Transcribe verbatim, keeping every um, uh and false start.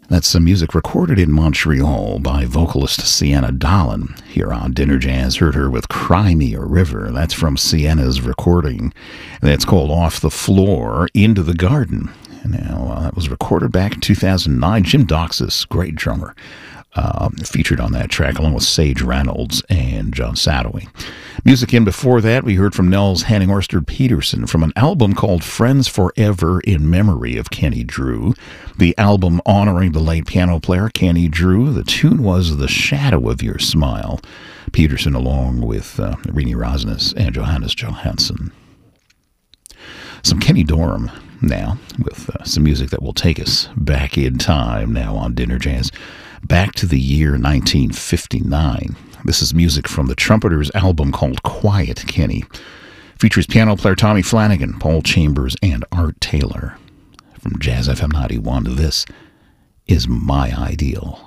That's some music recorded in Montreal by vocalist Sienna Dolan. Here on Dinner Jazz, heard her with Cry Me a River. That's from Sienna's recording. That's called Off the Floor, Into the Garden. Now, uh, that was recorded back in two thousand nine. Jim Doxas, great drummer, uh, featured on that track, along with Sage Reynolds and John Sadoway. Music in before that, we heard from Nels Henning Orsted Peterson from an album called Friends Forever in Memory of Kenny Drew. The album honoring the late piano player Kenny Drew. The tune was The Shadow of Your Smile. Peterson along with uh, Rini Rosnes and Johannes Johansson. Some Kenny Dorham now, with uh, some music that will take us back in time now on Dinner Jazz, back to the year nineteen fifty-nine. This is music from the Trumpeters' album called Quiet Kenny. Features piano player Tommy Flanagan, Paul Chambers, and Art Taylor. From Jazz F M ninety-one, this is My Ideal.